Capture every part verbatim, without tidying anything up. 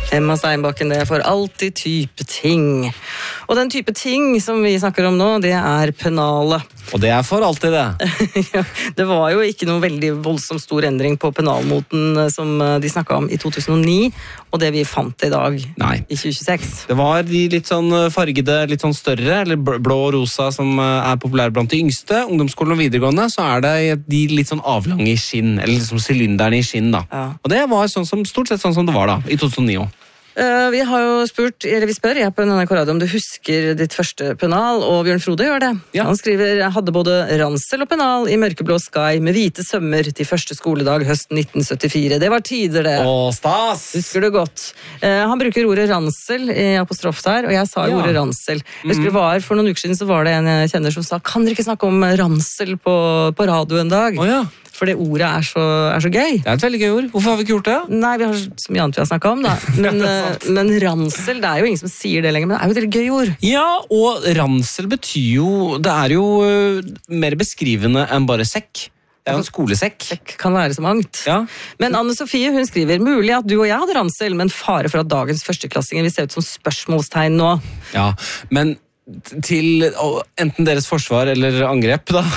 Emma Steinbakken, det er for alltid type ting. Og den type ting som vi snakker om nå, det er pennalet. Og det er for alltid det. Ja, det var jo ikke noe veldig voldsomt stor endring på pennalmoten som de snakket om i to tusen og ni, og det vi fant i dag Nei. i tjue tjueseks. Det var de litt sånn fargede, litt sånn større, eller blå og rosa som er populære blant de yngste. Ungdomsskolen og videregående, så er det de litt sånn avlange i skinn, eller liksom sylinderne i skinn da. Ja. Og det var sånn som, stort sett sånn som det var da, i to tusen og ni også. Uh, vi har jo spurt, eller vi spør jeg på N R K Radio om du husker ditt første pennal, og Bjørn Frode gjør det. Ja. Han skriver, jeg hadde både ransel og pennal i mørkeblå sky med hvite sømmer til første skoledag høsten nitten syttifire. Det var tider det. Åh, stas! Husker du godt. Uh, han bruker ordet ransel i apostrof der, og jeg sa jo Ja. ordet ransel. Jeg husker det var, for noen uker siden så var det en jeg kjenner som sa, kan dere ikke snakke om ransel på, på radio en dag? Åja, For det ordet er så, er så gøy. det er et veldig gøy ord. Hvorfor har vi ikke gjort det? Nei, vi har så mye annet vi har snakket om da. Men, eh, men ransel, det er jo ingen som sier det lenger, men det er jo et veldig gøy ord. Ja, og ransel betyr jo, det er jo øh, mer beskrivende enn bare sekk. Det er jo en skolesekk. Det kan være så mangt. Ja. Men Anne Sofie, hun skriver, mulig at du og jeg hadde ransel, men fare for at dagens førsteklassinger vil se ut som spørsmålstegn nå. Ja, men til å, enten deres forsvar eller angrep da,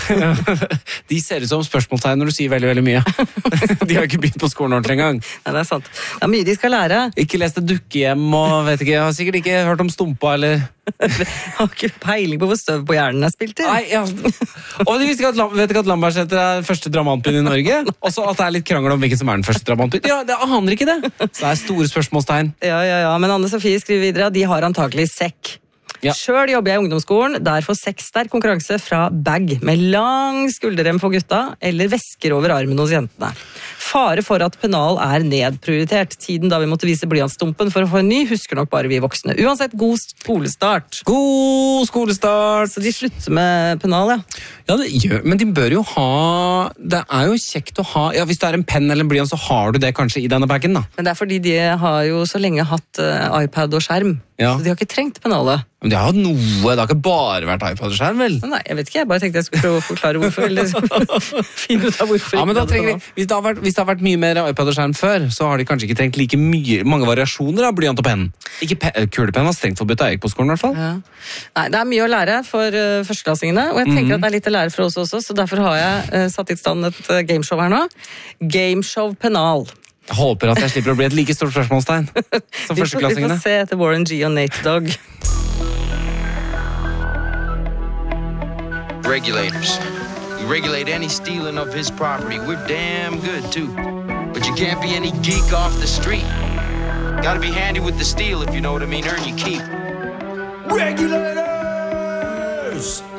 de ser ut som spørsmålstegn når du sier veldig, veldig mye. De har ikke begynt på skolen ordentlig engang. Nei, det er sant. Det er mye de skal lære. Ikke lest et dukkehjem og vet ikke, jeg har sikkert ikke hørt om Stumpa eller... Jeg har ikke peiling på hvor støv på hjernen er spilt i. Nei, ja. Og de visste ikke at, Lam- vet ikke at Lambertseter er første dramatenbyen i Norge? Også at det er litt krangel om hvilken som er den første dramatenbyen. Ja, det aner ikke det. Så det er store spørsmålstegn. Ja, ja, ja. Men Anne Sofie skriver videre at de har antagelig sekk. Ja. Selv jobber jeg i ungdomsskolen, der får sekk sterk konkurranse fra bag med lang skulderrem for gutta, eller vesker over armen hos jentene. Fare for at pennal er nedprioritert. Tiden da vi måtte vise blyantstumpen for å få en ny, husker nok bare vi voksne. Uansett, god skolestart. God skolestart! Så de slutter med pennal, ja. Ja, det gjør, men de bør jo ha... Det er jo kjekt å ha... Ja, hvis det er en penn eller en blyant, så har du det kanskje i denne bagen, da. Men det er fordi de har jo så lenge hatt uh, iPad og skjerm, Ja. så de har ikke trengt pennalet. Men de har hatt noe, det har ikke bare vært iPad og skjerm, vel? Nei, jeg vet ikke, jeg bare tenkte jeg skulle prøve å forklare hvorfor. Eller finne ut av hvorfor. Ja, men da ikke trenger de, hvis, det har vært, hvis det har vært mye mer iPad og skjerm før, så har de kanskje ikke trengt like mye, mange variasjoner av blyant og penn. Ikke pe kulepenn var strengt forbudt da jeg gikk på skolen, i hvert fall. Ja. Nei, det er mye å lære for uh, førsteklassingene, og jeg tenker Mhm. at det er litt å lære for oss også, så derfor har jeg uh, satt i stand et uh, gameshow her nå. Gameshow Pennal. Jeg håper at jeg slipper å bli et like stort spørsmålstegn som Vi får, vi førsteklassingene. får se etter Warren G og Nate Dogg. Regulators. We regulate any stealing of his property. We're damn good, too. But you can't be any geek off the street. Gotta be handy with the steel, if you know what I mean. Earn your keep. Regulators!